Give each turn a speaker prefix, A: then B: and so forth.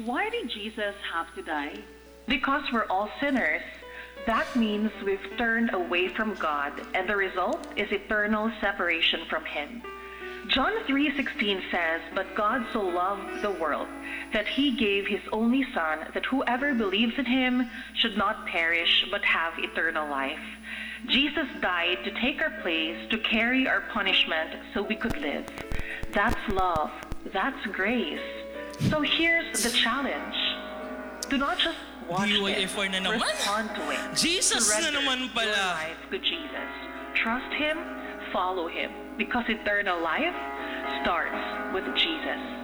A: Why did Jesus have to die?
B: Because we're all sinners. That means we've turned away from God, and the result is eternal separation from Him. John 3:16 says, "But God so loved the world that He gave His only Son, that whoever believes in Him should not perish but have eternal life." Jesus died to take our place, to carry our punishment so we could live. That's love. That's grace. So here's the challenge. Do not just watch it.
C: DYFR na naman.
B: Respond to it.
C: Jesus na
B: Surrender
C: naman
B: your
C: pala.
B: life to Jesus. Trust Him, follow Him, because eternal life starts with Jesus.